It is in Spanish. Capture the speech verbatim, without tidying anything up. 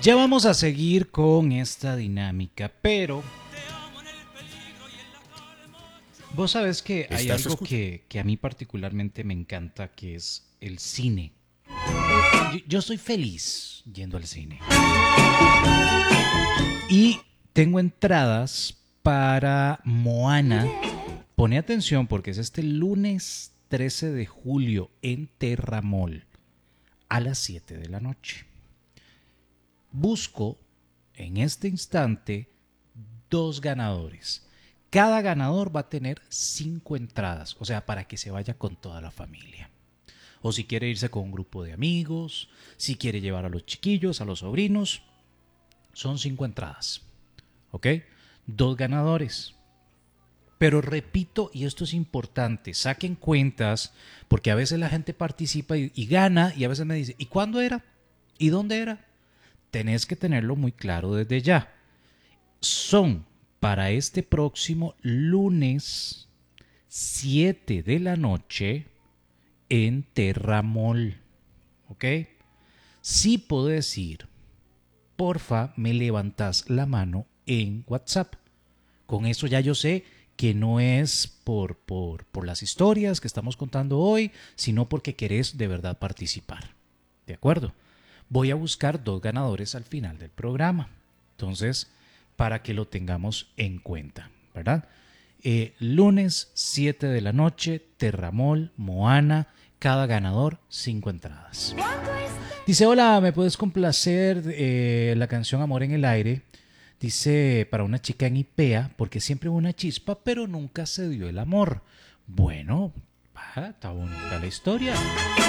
Ya vamos a seguir con esta dinámica, pero vos sabés que hay Estás algo escuchando. que, que a mí particularmente me encanta, que es el cine. Yo, yo soy feliz yendo al cine. Y tengo entradas para Moana. Pone atención porque es este lunes trece de julio en Terramol a las siete de la noche. Busco en este instante dos ganadores. Cada ganador va a tener cinco entradas, o sea, para que se vaya con toda la familia. O si quiere irse con un grupo de amigos, si quiere llevar a los chiquillos, a los sobrinos, son cinco entradas. ¿Ok? Dos ganadores. Pero repito, y esto es importante, saquen cuentas, porque a veces la gente participa y, y gana, y a veces me dice, ¿y cuándo era? ¿Y dónde era? Tenés que tenerlo muy claro desde ya. Son para este próximo lunes siete de la noche en Terramol. ¿Ok? Sí podés ir. Porfa, me levantas la mano en WhatsApp. Con eso ya yo sé que no es por, por, por las historias que estamos contando hoy, sino porque querés de verdad participar. ¿De acuerdo? Voy a buscar dos ganadores al final del programa. Entonces, para que lo tengamos en cuenta, ¿verdad? Eh, lunes siete de la noche, Terramol, Moana, cada ganador cinco entradas. Dice, hola, ¿me puedes complacer eh, la canción Amor en el Aire? Dice, para una chica en IPEA, porque siempre hubo una chispa, pero nunca se dio el amor. Bueno, ah, está bonita la historia.